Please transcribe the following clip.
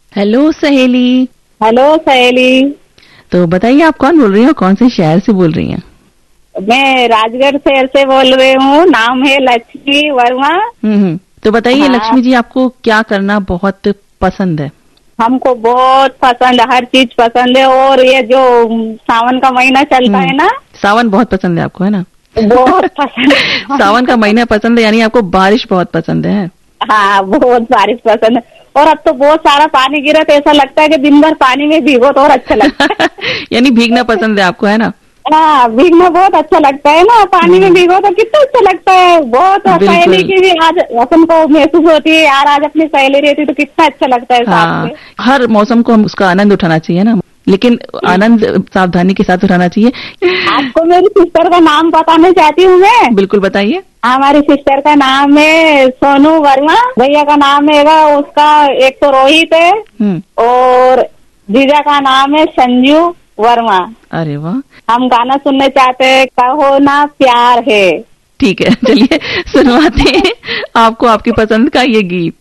Hello सहेली। Hello सहेली। तो बताइए आप कौन बोल रही हैं और कौन से शहर से बोल रही हैं? मैं राजगढ़ शहर से बोल रही हूँ, नाम है लक्ष्मी वर्मा। तो बताइए हाँ। लक्ष्मी जी, आपको क्या करना बहुत पसंद है? हमको बहुत पसंद है, हर चीज पसंद है। और ये जो सावन का महीना चलता है ना, सावन बहुत पसंद है आपको, है ना? बहुत पसंद है। सावन का महीना पसंद है, यानी आपको बारिश बहुत पसंद है? हाँ, बहुत बारिश पसंद है। और अब तो बहुत सारा पानी गिरा तो ऐसा लगता है कि दिन भर पानी में भीगो तो और अच्छा लगता है। यानी भीगना पसंद है आपको, है ना? हाँ, भीगना बहुत अच्छा लगता है ना, पानी में भीगो तो कितना अच्छा लगता है। बहुत सहेली की भी आज अपन को महसूस होती है, यार आज अपनी सहेली रहती तो कितना अच्छा लगता है साथ में। हर मौसम को हम उसका आनंद उठाना चाहिए ना, लेकिन आनंद सावधानी के साथ उठाना चाहिए। आपको मेरी सिस्टर का नाम बताना चाहती हूँ मैं। बिल्कुल बताइए। हमारी सिस्टर का नाम है सोनू वर्मा, भैया का नाम है उसका एक तो रोहित है, और जीजा का नाम है संजू वर्मा। अरे वाह। हम गाना सुनने चाहते हैं, कहो ना प्यार है। ठीक है, चलिए सुनवाते हैं आपको आपकी पसंद का ये गीत।